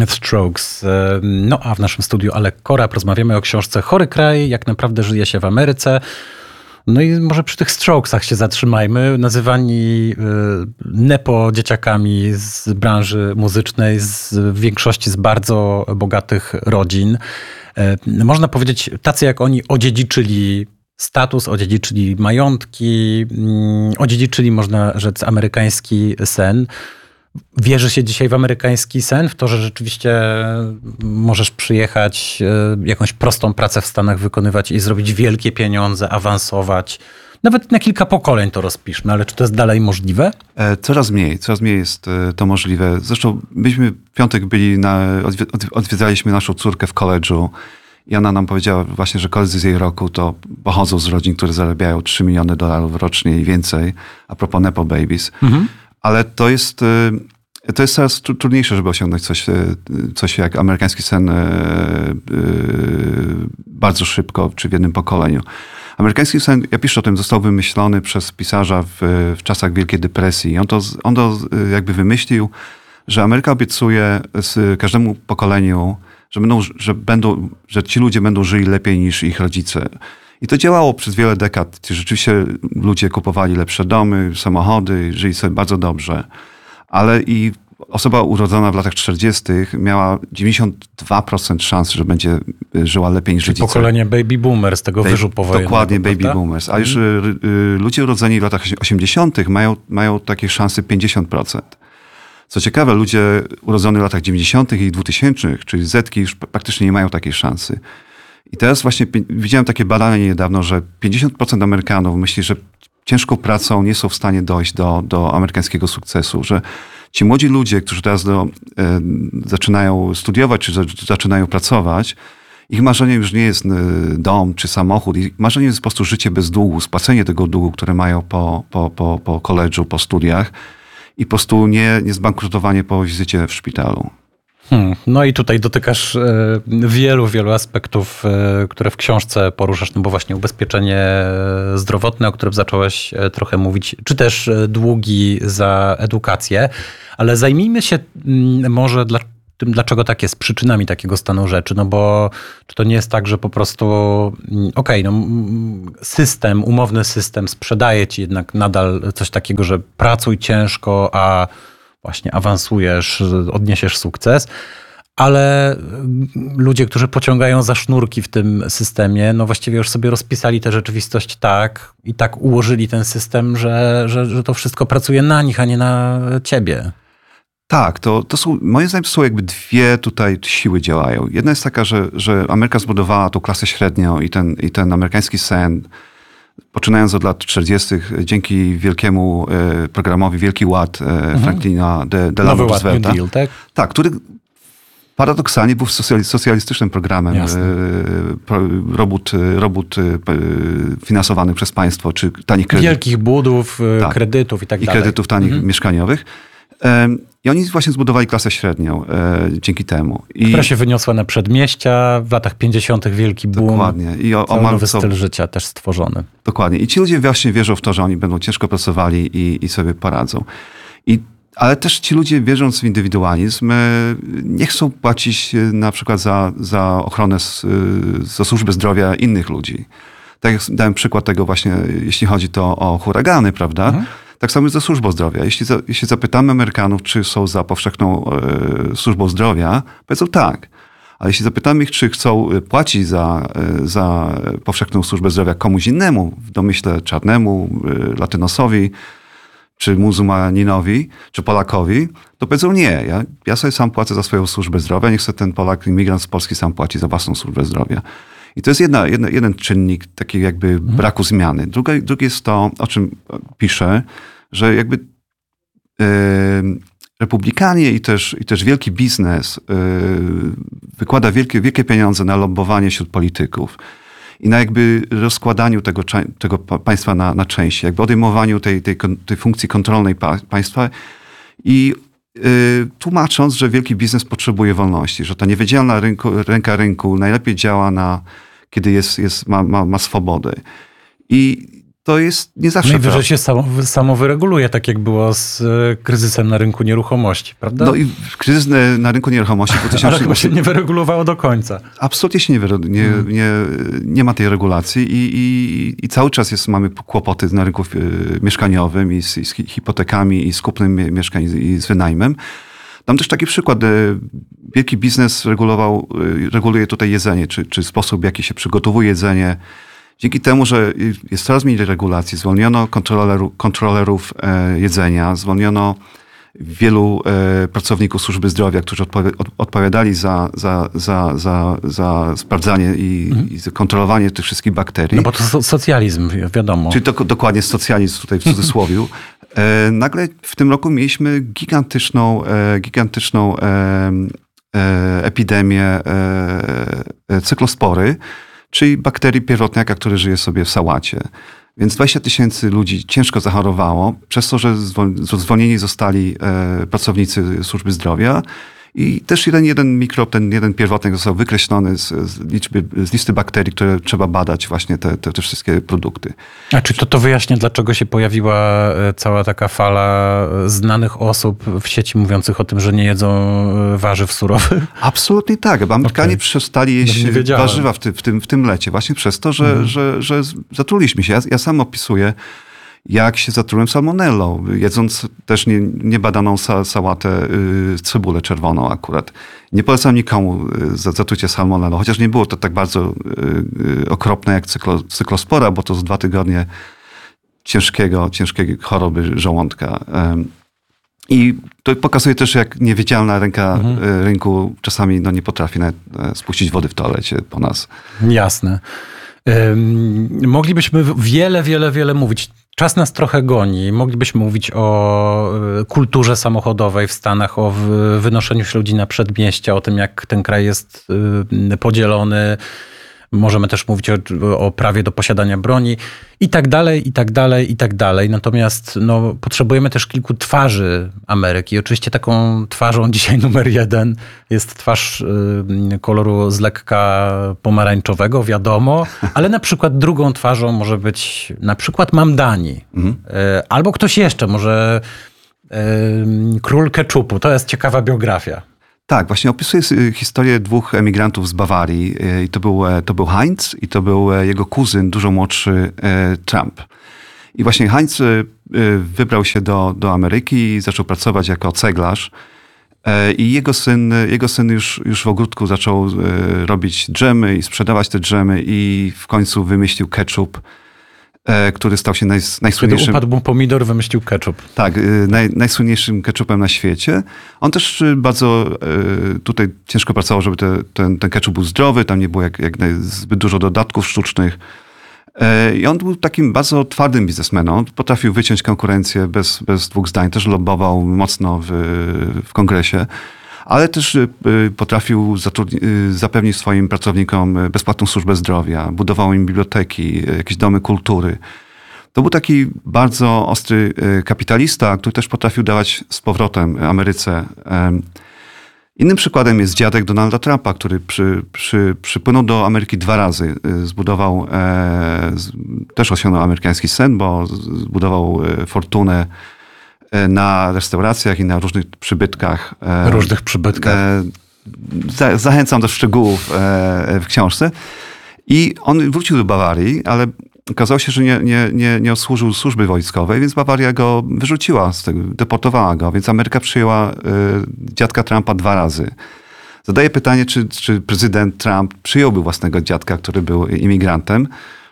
The Strokes. No a w naszym studiu Alek Korab rozmawiamy o książce Chory kraj, jak naprawdę żyje się w Ameryce. No i może przy tych Strokesach się zatrzymajmy. Nazywani nepo dzieciakami z branży muzycznej, w większości z bardzo bogatych rodzin. Można powiedzieć, tacy jak oni odziedziczyli status, odziedziczyli majątki, odziedziczyli, można rzec, amerykański sen. Wierzy się dzisiaj w amerykański sen? W to, że rzeczywiście możesz przyjechać, jakąś prostą pracę w Stanach wykonywać i zrobić wielkie pieniądze, awansować. Nawet na kilka pokoleń to rozpiszmy, ale czy to jest dalej możliwe? Coraz mniej jest to możliwe. Zresztą myśmy w piątek odwiedzaliśmy naszą córkę w koledżu i ona nam powiedziała właśnie, że koledzy z jej roku to pochodzą z rodzin, które zarabiają $3 miliony rocznie i więcej, a propos Nepo Babies. Mhm. Ale to jest coraz trudniejsze, żeby osiągnąć coś jak amerykański sen bardzo szybko, czy w jednym pokoleniu. Amerykański sen, ja piszę o tym, został wymyślony przez pisarza w czasach Wielkiej Depresji. On to jakby wymyślił, że Ameryka obiecuje każdemu pokoleniu, że ci ludzie będą żyli lepiej niż ich rodzice. I to działało przez wiele dekad. Rzeczywiście ludzie kupowali lepsze domy, samochody, żyli sobie bardzo dobrze. Ale i osoba urodzona w latach 40. miała 92% szans, że będzie żyła lepiej niż rodzice. Pokolenie baby boomers, tego wyżu powojennego. Dokładnie, baby boomers. A już ludzie urodzeni w latach 80. mają takie szanse 50%. Co ciekawe, ludzie urodzeni w latach 90. i 2000, czyli Zetki, już praktycznie nie mają takiej szansy. I teraz właśnie widziałem takie badanie niedawno, że 50% Amerykanów myśli, że ciężką pracą nie są w stanie dojść do amerykańskiego sukcesu, że ci młodzi ludzie, którzy teraz zaczynają studiować, czy zaczynają pracować, ich marzeniem już nie jest dom czy samochód. Ich marzeniem jest po prostu życie bez długu, spłacenie tego długu, które mają po koledżu, po studiach i po prostu nie zbankrutowanie po wizycie w szpitalu. No i tutaj dotykasz wielu aspektów, które w książce poruszasz, no bo właśnie ubezpieczenie zdrowotne, o którym zacząłeś trochę mówić, czy też długi za edukację, ale zajmijmy się może tym, dlaczego tak jest, przyczynami takiego stanu rzeczy, no bo czy to nie jest tak, że po prostu umowny system sprzedaje ci jednak nadal coś takiego, że pracuj ciężko, a właśnie awansujesz, odniesiesz sukces, ale ludzie, którzy pociągają za sznurki w tym systemie, no właściwie już sobie rozpisali tę rzeczywistość tak i tak ułożyli ten system, że to wszystko pracuje na nich, a nie na ciebie. Tak, to są, moim zdaniem, to są jakby dwie tutaj siły działają. Jedna jest taka, że Ameryka zbudowała tą klasę średnią i ten amerykański sen, poczynając od lat 40. dzięki wielkiemu programowi Wielki Ład Franklina Delano Roosevelta. New Deal, tak? Tak, który paradoksalnie był socjalistycznym programem. Robót finansowany przez państwo, czy tanich kredytów. Wielkich budów, kredytów i tak dalej. I kredytów tanich mieszkaniowych. I oni właśnie zbudowali klasę średnią dzięki temu. Która się wyniosła na przedmieścia, w latach 50. wielki boom. Dokładnie. I nowy styl życia też stworzony. Dokładnie. I ci ludzie właśnie wierzą w to, że oni będą ciężko pracowali i sobie poradzą. Ale też ci ludzie, wierząc w indywidualizm, nie chcą płacić na przykład za ochronę, za służbę zdrowia innych ludzi. Tak jak dałem przykład tego właśnie, jeśli chodzi to o huragany, prawda? Tak samo jest ze służbą zdrowia. Jeśli zapytamy Amerykanów, czy są za powszechną służbą zdrowia, powiedzą tak. Ale jeśli zapytamy ich, czy chcą płacić za powszechną służbę zdrowia komuś innemu, w domyśle czarnemu, latynosowi, czy muzułmaninowi, czy Polakowi, to powiedzą nie. Ja sobie sam płacę za swoją służbę zdrowia, niech sobie ten Polak, imigrant z Polski sam płaci za własną służbę zdrowia. I to jest jeden czynnik takiego jakby braku zmiany. Drugie jest to, o czym piszę, że jakby republikanie i też wielki biznes wykłada wielkie pieniądze na lobbowanie wśród polityków i na jakby rozkładaniu tego państwa na części, jakby odejmowaniu tej funkcji kontrolnej państwa i tłumacząc, że wielki biznes potrzebuje wolności, że ta niewiedzialna ręka rynku najlepiej działa kiedy ma swobodę. I to jest nie zawsze Najwyżej się samo wyreguluje, tak jak było z kryzysem na rynku nieruchomości, prawda? No i kryzys na rynku nieruchomości w 2000... Ale chyba się nie wyregulowało do końca. Absolutnie się nie ma tej regulacji i cały czas mamy kłopoty na rynku mieszkaniowym i z hipotekami, i z kupnem mieszkań, i z wynajmem. Dam też taki przykład. Wielki biznes reguluje tutaj jedzenie, czy sposób, w jaki się przygotowuje jedzenie. Dzięki temu, że jest coraz mniej regulacji, zwolniono kontrolerów jedzenia, zwolniono wielu pracowników służby zdrowia, którzy odpowiadali za sprawdzanie i za kontrolowanie tych wszystkich bakterii. No bo to socjalizm, wiadomo. Czyli to dokładnie socjalizm tutaj w cudzysłowie. Nagle w tym roku mieliśmy gigantyczną epidemię cyklospory, czyli bakterii pierwotniaka, który żyje sobie w sałacie. Więc 20 000 ludzi ciężko zachorowało, przez to, że zwolnieni zostali pracownicy służby zdrowia. I też jeden mikrob, ten jeden pierwotnik został wykreślony z listy bakterii, które trzeba badać właśnie te wszystkie produkty. A czy to wyjaśnia, dlaczego się pojawiła cała taka fala znanych osób w sieci mówiących o tym, że nie jedzą warzyw surowych? Absolutnie tak, bo Amerykanie przestali jeść warzywa w tym lecie właśnie przez to, że zatruliśmy się. Ja sam opisuję, jak się zatrułem salmonellą, jedząc też niebadaną sałatę, cebulę czerwoną akurat. Nie polecam nikomu zatrucia salmonellą, chociaż nie było to tak bardzo okropne jak cyklospora, bo to z 2 tygodnie ciężkiej choroby żołądka. I to pokazuje też, jak niewidzialna ręka rynku czasami nie potrafi nawet spuścić wody w toalecie po nas. Jasne. Moglibyśmy wiele mówić. Czas nas trochę goni. Moglibyśmy mówić o kulturze samochodowej w Stanach, o wynoszeniu się ludzi na przedmieścia, o tym, jak ten kraj jest podzielony. Możemy też mówić o prawie do posiadania broni i tak dalej. Natomiast potrzebujemy też kilku twarzy Ameryki. Oczywiście taką twarzą dzisiaj numer 1 jest twarz koloru z lekka pomarańczowego, wiadomo, ale na przykład drugą twarzą może być na przykład Mamdani. Albo ktoś jeszcze, może król keczupu. To jest ciekawa biografia. Tak, właśnie opisuję historię 2 emigrantów z Bawarii. I to był Heinz i to był jego kuzyn, dużo młodszy Trump. I właśnie Heinz wybrał się do Ameryki i zaczął pracować jako ceglarz. I jego syn już w ogródku zaczął robić dżemy i sprzedawać te dżemy i w końcu wymyślił ketchup, który stał się najsłynniejszym... Kiedy upadł mu pomidor, wymyślił ketchup. Tak, najsłynniejszym ketchupem na świecie. On też bardzo tutaj ciężko pracował, żeby ten ketchup był zdrowy, tam nie było zbyt dużo dodatków sztucznych. I on był takim bardzo twardym biznesmenem. On potrafił wyciąć konkurencję bez 2 zdań. Też lobbował mocno w kongresie. Ale też potrafił zapewnić swoim pracownikom bezpłatną służbę zdrowia, budował im biblioteki, jakieś domy kultury. To był taki bardzo ostry kapitalista, który też potrafił dawać z powrotem Ameryce. Innym przykładem jest dziadek Donalda Trumpa, który przypłynął do Ameryki 2 razy. Też osiągnął amerykański sen, bo zbudował fortunę na restauracjach i na różnych przybytkach. Zachęcam do szczegółów w książce. I on wrócił do Bawarii, ale okazało się, że nie odsłużył służby wojskowej, więc Bawaria go wyrzuciła z tego, deportowała go. Więc Ameryka przyjęła dziadka Trumpa 2 razy. Zadaję pytanie, czy prezydent Trump przyjąłby własnego dziadka, który był imigrantem.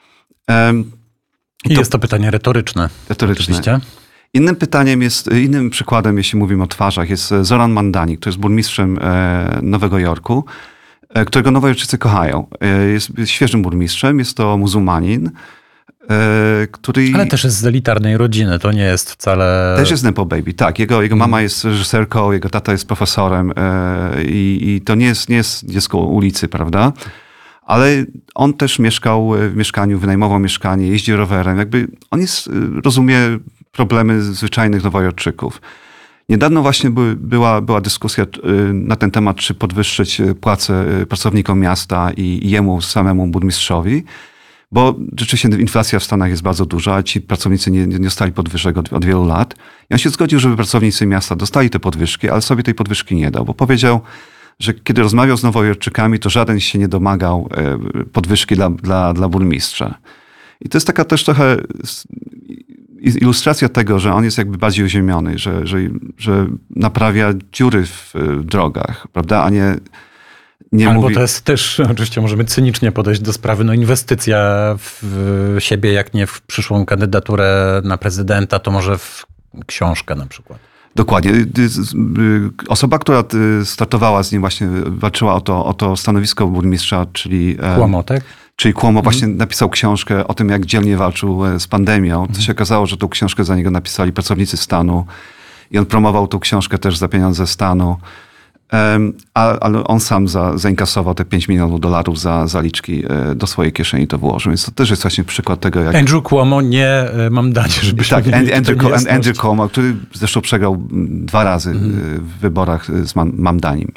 Jest to pytanie retoryczne. Oczywiście. Innym przykładem, jeśli mówimy o twarzach, jest Zoran Mamdani, który jest burmistrzem Nowego Jorku, którego Nowojorczycy kochają. Jest świeżym burmistrzem, jest to muzułmanin, który... Ale też jest z elitarnej rodziny, to nie jest wcale... Też jest nepo baby, tak. Jego mama jest reżyserką, jego tata jest profesorem i to nie jest dziecko ulicy, prawda? Ale on też mieszkał w mieszkaniu, wynajmował mieszkanie, jeździ rowerem. On rozumie problemy zwyczajnych Nowojorczyków. Niedawno właśnie była dyskusja na ten temat, czy podwyższyć płace pracownikom miasta i jemu samemu burmistrzowi, Bo rzeczywiście inflacja w Stanach jest bardzo duża, a ci pracownicy nie dostali podwyżek od wielu lat. I on się zgodził, żeby pracownicy miasta dostali te podwyżki, ale sobie tej podwyżki nie dał, bo powiedział, że kiedy rozmawiał z Nowojorczykami, to żaden się nie domagał podwyżki dla burmistrza. I to jest taka też trochę ilustracja tego, że on jest jakby bardziej uziemiony, że naprawia dziury w drogach, prawda, a nie Albo mówi... to jest też, oczywiście możemy cynicznie podejść do sprawy, no inwestycja w siebie, jak nie w przyszłą kandydaturę na prezydenta, to może w książkę na przykład. Dokładnie. Osoba, która startowała z nim, właśnie walczyła o to stanowisko burmistrza, czyli... Cuomo, tak? Czyli Cuomo właśnie napisał książkę o tym, jak dzielnie walczył z pandemią. To się okazało, że tą książkę za niego napisali pracownicy stanu i on promował tą książkę też za pieniądze stanu. Ale on sam zainkasował te $5 milionów za zaliczki do swojej kieszeni to włożył. Więc to też jest właśnie przykład tego, jak... Andrew Cuomo, nie mam nadzieję, żeby Tak, Andrew Cuomo, który zresztą przegrał 2 razy w wyborach z Mamdanim.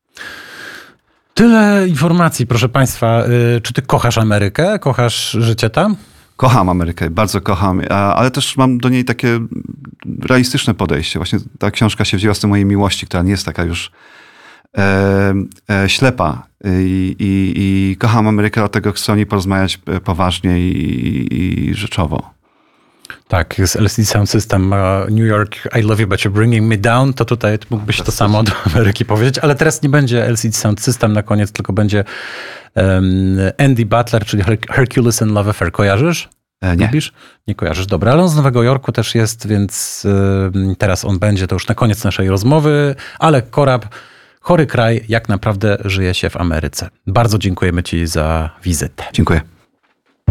Tyle informacji, proszę Państwa. Czy ty kochasz Amerykę? Kochasz życie tam? Kocham Amerykę, bardzo kocham, ale też mam do niej takie realistyczne podejście. Właśnie ta książka się wzięła z tej mojej miłości, która nie jest taka już ślepa. I kocham Amerykę, dlatego chcę o niej porozmawiać poważnie i rzeczowo. Tak, z LCD Sound System New York, I love you, but you're bringing me down, to tutaj mógłbyś to samo do Ameryki powiedzieć, ale teraz nie będzie LCD Sound System na koniec, tylko będzie Andy Butler, czyli Hercules and Love Affair. Kojarzysz? Nie. Lubisz? Nie kojarzysz, dobra, ale on z Nowego Jorku też jest, więc teraz on będzie, to już na koniec naszej rozmowy, ale Korab, chory kraj, jak naprawdę żyje się w Ameryce. Bardzo dziękujemy Ci za wizytę. Dziękuję.